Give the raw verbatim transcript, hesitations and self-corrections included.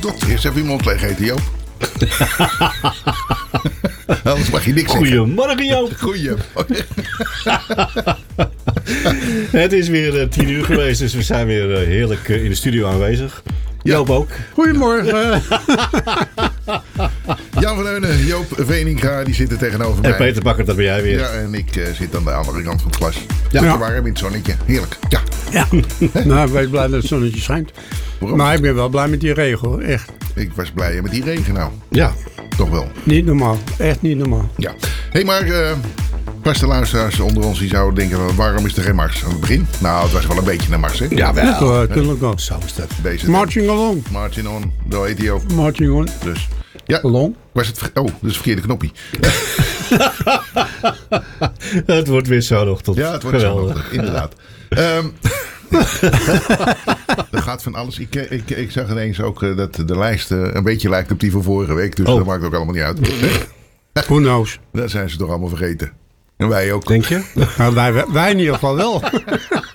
tot. Eerst even je mond leeg eten, Joop. Anders mag je niks zeggen. Goedemorgen, Joop. Goedemorgen. Het is weer uh, tien uur geweest, dus we zijn weer uh, heerlijk uh, in de studio aanwezig. Ja. Joop ook. Goedemorgen. Jan van Heunen, Joop Veninga, die zitten tegenover En mij. Peter Bakker, dat ben jij weer. Ja, en ik uh, zit aan de andere kant van het glas. Ja. Ja. Warm in het zonnetje. Heerlijk. Ja. Ja. Nou, wees blij dat het zonnetje schijnt. Waarom? Maar ik ben wel blij met die regen hoor. Echt. Ik was blij met die regen nou. Ja. Toch wel. Niet normaal. Echt niet normaal. Ja. Hé, hey, maar uh, vaste luisteraars onder ons die zouden denken, waarom is er geen mars aan het begin? Nou, het was wel een beetje een mars, hè? Ja, wel. Ja, toch, tuurlijk wel. Zo is dat. Deze Marching along. Marching on. Zo heet hij ook. Marching on. Dus. Ja. Along. Was het, ver- oh, dat is het verkeerde knopje. Het wordt weer zo nog tot. Ja, het wordt geweldig. zo. Inderdaad. Um, er gaat van alles. Ik, ik, ik zag ineens ook uh, dat de lijst uh, een beetje lijkt op die van vorige week. Dus Oh. dat maakt ook allemaal niet uit. Who knows? Dat zijn ze toch allemaal vergeten. En wij ook. Denk je? Nou, wij, wij in ieder geval wel.